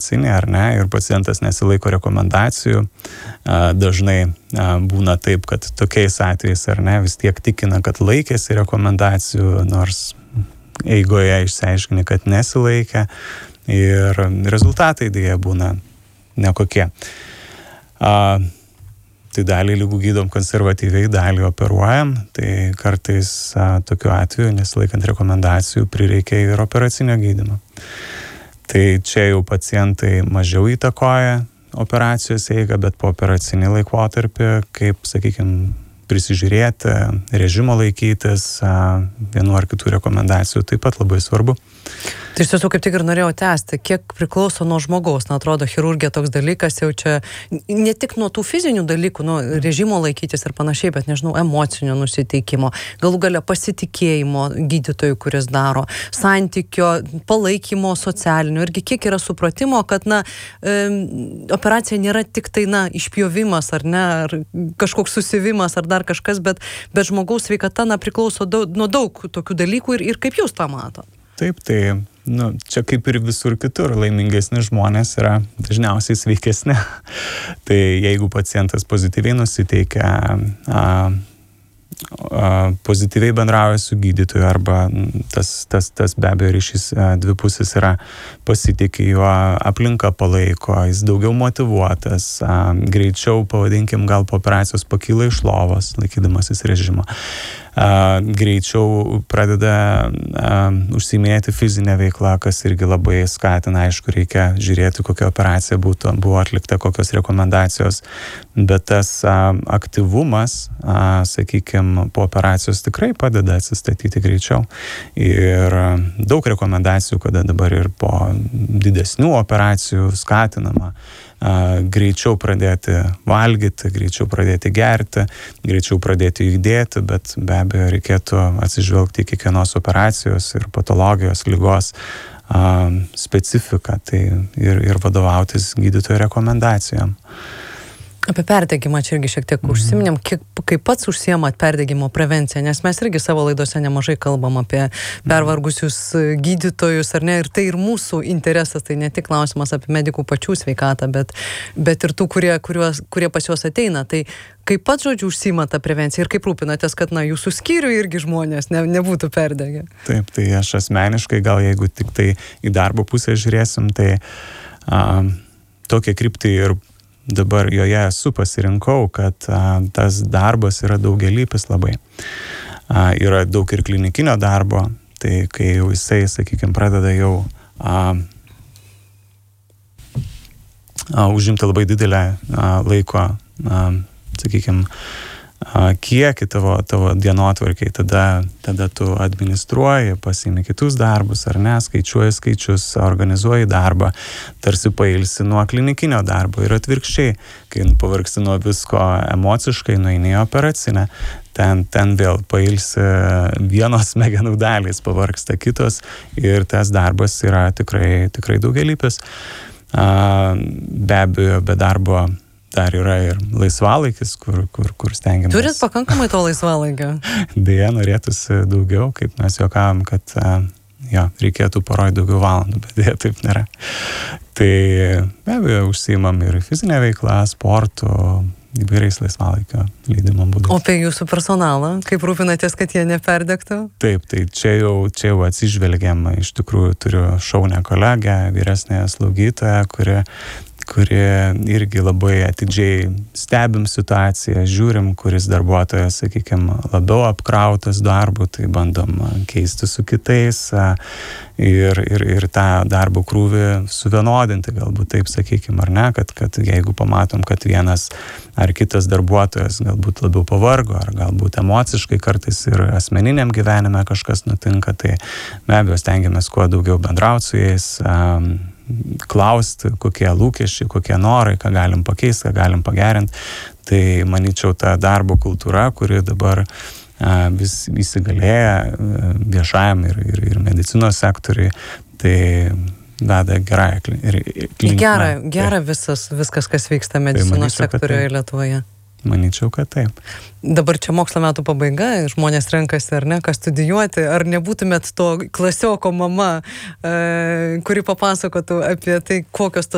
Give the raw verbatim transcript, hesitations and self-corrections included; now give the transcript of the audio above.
operacinė, ar ne, ir pacientas nesilaiko rekomendacijų. Dažnai būna taip, kad tokiais atvejais, ar ne, vis tiek tikina, kad laikėsi rekomendacijų, nors eigoje išsiaiškini, kad nesilaikė, ir rezultatai dėja būna nekokie. A, tai dalį lygų gydom konservatyviai, dalį operuojam, tai kartais a, tokiu atveju, nesilaikant rekomendacijų, prireikia ir operacinio gydymo. Tai čia jau pacientai mažiau įtakoja operacijos eigą, bet po operacinį laikotarpį, kaip, sakykime, prisižiūrėti, režimo laikytis, vienų ar kitų rekomendacijų, taip pat labai svarbu. Tai iš tiesų kaip tik ir norėjau tęsti, kiek priklauso nuo žmogaus. Na, atrodo, chirurgija toks dalykas jau čia ne tik nuo tų fizinių dalykų, nuo režimo laikytis ir panašiai, bet, nežinau, emocinio nusiteikimo, galų galia pasitikėjimo gydytojų, kuris daro, santykio, palaikymo socialinio, irgi kiek yra supratimo, kad, na, e, operacija nėra tik tai, na, išpjovimas, ar ne, ar kažkoks susivimas, ar dar kažkas, bet, bet žmogaus sveikata, na, priklauso daug, nuo daug tokių dalykų ir, ir kaip jūs tą mato? Taip, tai nu, čia kaip ir visur kitur, laimingesni žmonės yra dažniausiai sveikesni. Tai jeigu pacientas pozityviai nusiteikia, a, a, pozityviai bendrauja su gydytoju, arba tas, tas, tas be abejo ryšys dvipusis yra, pasitikė juo, aplinka palaiko, jis daugiau motyvuotas, a, greičiau, pavadinkim, gal po operacijos pakyla iš lovos, laikydamasis režimo. Uh, greičiau pradeda uh, užsiiminėti fizinę veiklą, kas irgi labai skatina. Aišku, reikia žiūrėti, kokia operacija būtų, buvo atlikta, kokios rekomendacijos, bet tas uh, aktyvumas, uh, sakykime, po operacijos tikrai padeda atsistatyti greičiau. Ir uh, daug rekomendacijų, kada dabar ir po didesnių operacijų skatinama Uh, greičiau pradėti valgyti, greičiau pradėti gerti, greičiau pradėti judėti, bet be abejo reikėtų atsižvelgti į kiekvienos operacijos ir patologijos, ligos uh, specifiką, tai ir, ir vadovautis gydytojo rekomendacijom. Apie perdegimą čia irgi šiek tiek mm-hmm. užsiminėm, kiek, kaip pats užsiemat perdegimo prevenciją, nes mes irgi savo laidose nemažai kalbam apie pervargusius gydytojus, ar ne, ir tai ir mūsų interesas, tai ne tik klausimas apie medikų pačių sveikatą, bet, bet ir tų, kurie, kuriuos, kurie pas juos ateina. Tai kaip pats, žodžiu, užsiimat tą prevenciją ir kaip rūpinatės, kad, na, jūsų skyrių irgi žmonės ne, nebūtų perdegę? Taip, tai aš asmeniškai, gal jeigu tik tai į darbo pusę žiūrėsim, tai a, tokia kryptį ir dabar joje esu pasirinkau, kad a, tas darbas yra daugelypis labai. A, yra daug ir klinikinio darbo, tai kai jau jisai, sakykime, pradeda jau a, a, užimti labai didelę a, laiko, a, sakykime, kiekį tavo, tavo dienotvarkiai, tada, tada tu administruoji, pasiimi kitus darbus, ar ne, skaičiuoji skaičius, organizuoji darbą, tarsi pailsi nuo klinikinio darbo ir atvirkščiai, kai pavargsti nuo visko emociškai, nueini į operacinę, ten, ten vėl pailsi vienos smegenų dalys, pavargsta kitos ir tas darbas yra tikrai, tikrai daugelypis. Be abejo, be darbo dar yra ir laisvalaikis, kur, kur, kur stengiamės. Turit pakankamai to laisvalaikio? Deja, norėtųsi daugiau, kaip mes juokavom, kad jo, reikėtų poroj daugiau valandų, bet deja taip nėra. Tai be abejo, užsiimam ir fizinę veiklą, sportu, įvairiais laisvalaikio leidimo būdais. O apie jūsų personalą, kaip rūpinatės, kad jie neperdegtų? Taip, tai čia jau, čia jau atsižvelgiam, iš tikrųjų turiu šaunią kolegę, vyresnę slaugytoją, kuri kuri irgi labai atidžiai stebim situaciją, žiūrim, kuris darbuotojas, sakykime, labiau apkrautas darbu, tai bandom keisti su kitais ir, ir, ir tą darbo krūvį suvienodinti, galbūt taip sakykime, ar ne, kad, kad jeigu pamatom, kad vienas ar kitas darbuotojas galbūt labiau pavargo, ar galbūt emociškai kartais ir asmeniniam gyvenime kažkas nutinka, tai be abejo stengiamės kuo daugiau bendrauti su jais, um, klausti, kokie lūkesčiai, kokie norai, ką galim pakeisti, ką galim pagerinti. Tai, manyčiau, ta darbo kultūra, kuri dabar a, vis įsigalėja viešajam ir, ir, ir medicinos sektoriui, tai veda gerai klinikina. Gera, gera visas, viskas, kas vyksta medicinos tai sektoriuje Lietuvoje. Manyčiau, kad taip. Dabar čia mokslo metų pabaiga, žmonės renkasi, ar ne, ką studijuoti, ar nebūtumėt to klasioko mama, e, kuri papasakotų apie tai, kokios tos